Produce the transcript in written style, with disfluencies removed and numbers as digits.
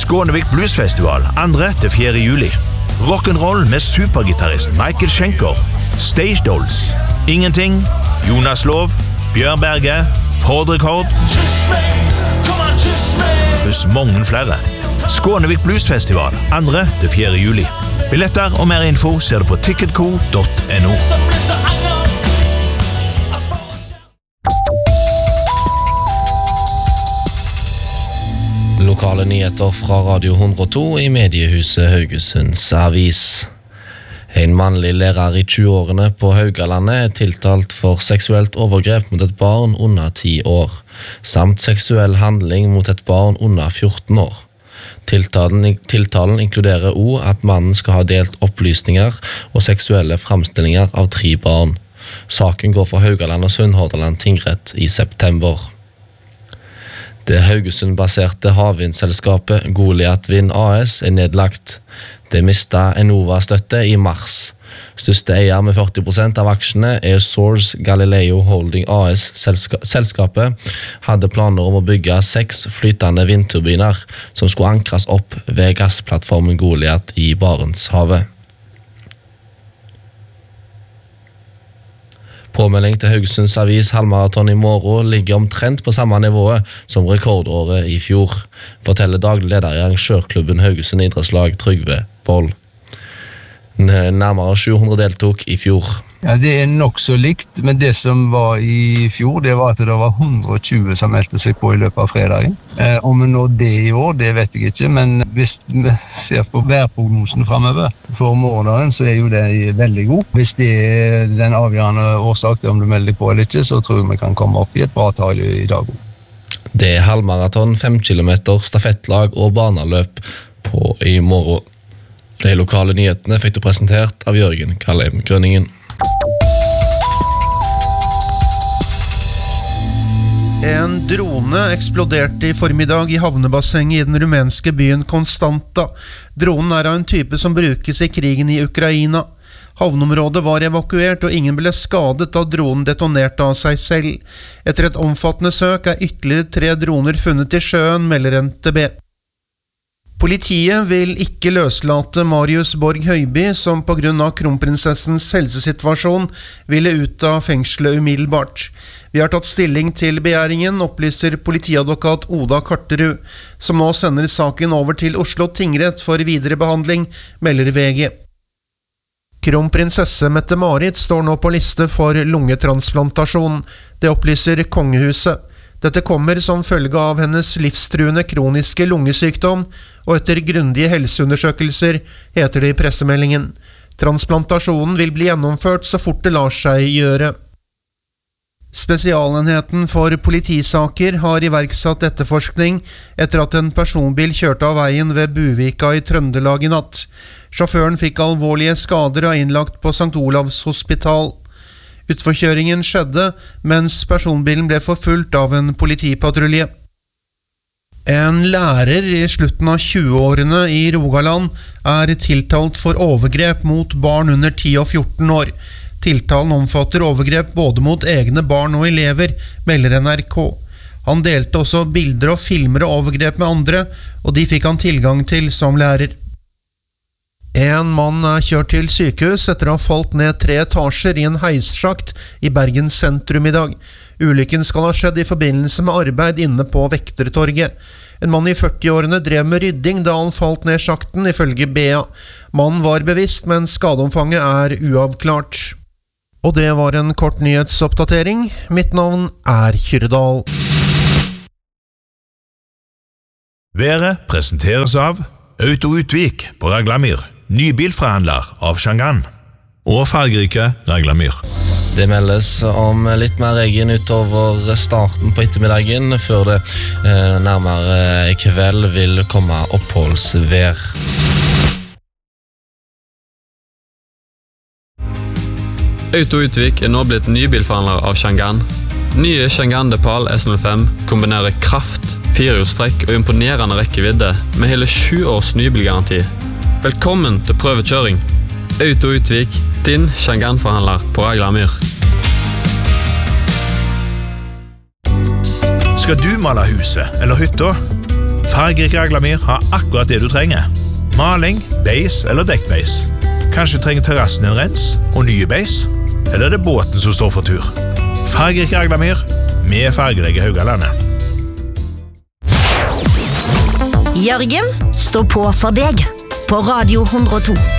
Skånevik Bluesfestival 2.–4. juli. Rock'n'roll med supergitarrist Michael Schenker. Stage Dolls. Ingenting. Jonas Lov. Bjørn Berge. Fordrekord. Pluss mange flere. Skånevik Bluesfestival 2.–4. juli. Billetter og mer info ser du på ticketco.no. Lokale nyheter fra Radio 102 i mediehuset Haugesunds Avis. En mannlig lærer i 20-årene på Haugalandet tiltalt for seksuelt overgrep mot et barn under 10 år, samt seksuell handling mot et barn under 14 år. Tiltalen inkluderer også at mannen skal ha delt opplysninger og seksuelle fremstillinger av 3 barn. Saken går for Haugaland og Sunnhordland tingrett i september. Det Haugesund-baserte havvindselskapet Goliat Vind AS nedlagt. Det mistet Enova-støtte i mars. Største eier med 40% av aksjene Source Galileo Holding AS. Selskapet hadde planer om å bygge 6 flytende vindturbiner som skulle ankres opp ved gassplattformen Goliat i Barentshavet. Påmelding til Haugesunds Avis halvmaraton i morgen ligger omtrent på samme nivået som rekordåret i fjor, forteller daglig leder i arrangørklubben Haugesund idrettslag Trygve Boll. Nærmere 700 deltok i fjor. Ja, det nok så likt, men det som var i fjor, det var at det var 120 som meldte seg på i løpet av fredagen. Om vi når det i år, det vet jeg ikke, men hvis vi ser på værprognosen fremover for morgendagen, så jo det veldig god. Hvis det den avgjørende årsak til om du melder deg på eller ikke, så tror jeg vi kan komme opp i et bra tall i dag. Det halvmaraton, 5 kilometer, stafettlag og baneløp på i morgen. De lokale nyhetene fikk du presentert av Jørgen Kallheim Grønningen. En drone eksploderte i formiddag i havnebassenget i den rumenske byen Konstanta. Dronen av en type som brukes i krigen i Ukraina. Havneområdet var evakuert og ingen ble skadet da dronen detonerte av seg selv. Etter et omfattende søk ytterligere 3 droner funnet i sjøen, melder NTB. Politiet vil ikke løslate Marius Borg Høiby, som på grunn av kronprinsessens helsesituasjon ville ut av fengselet umiddelbart. Vi har tatt stilling til begjæringen, opplyser politiadvokat Oda Karterud, som nå sender saken over til Oslo tingrett for videre behandling, melder VG. Kronprinsesse Mette-Marit står nå på liste for lungetransplantasjon. Det opplyser Kongehuset. Dette kommer som følge av hennes livstruende kroniske lungesykdom, og etter grundige helseundersøkelser, heter det i pressemeldingen. Transplantasjonen vil bli gjennomført så fort det lar seg gjøre. Spesialenheten for politisaker har iverksatt etterforskning etter at en personbil kjørte av veien ved Buvika i Trøndelag i natt. Sjåføren fikk alvorlige skader og innlagt på St. Olavs hospital. Utforkjøringen skjedde mens personbilen ble forfulgt av en politipatrulje. En lærer i slutten av 20-årene i Rogaland tiltalt for overgrep mot barn under 10 og 14 år. Tiltalen omfatter overgrep både mot egne barn og elever, melder NRK. Han delte også bilder og filmer av overgrep med andre, og de fikk han tilgang til som lærer. En mann kjørt til sykehus etter å ha falt ned 3 etasjer i en heissjakt i Bergen sentrum i dag. Ulykken skal ha skjedd i forbindelse med arbeid inne på Vektertorget. En mann i 40-årene drev med rydding da han falt ned sjakten, ifølge BA. Mannen var bevisst, men skadeomfanget uavklart. Og det var en kort nyhetsoppdatering. Mitt navn Kyrdal. Været presenteres av Auto Utvik på Raglamyr. Ny bilforhandler av Shangan og fargerike Raglamyr. Det meldes om litt mer regn utover starten på ettermiddagen, før det nærmere i kveld vil komme oppholdsvær. Auto Utvik nå blitt nybilforhandler av Shangan. Nye Shangan Depal S05 kombinerer kraft, 4-hjulstrekk og imponerende rekkevidde med hele 7 års nybilgaranti. Velkommen til prøvekjøring. Auto Utvik, din Shangan-forhandler på Raglamyr. Skal du male huset eller hytta? Fargerik Aglamyr har akkurat det du trenger. Maling, beis eller dekkbeis. Kanskje trenger terrassen en rens og nye beis? Eller er det båten som står for tur? Fargerik Aglamyr, med fargelegge Haugalandet. Jørgen står på for deg på Radio 102.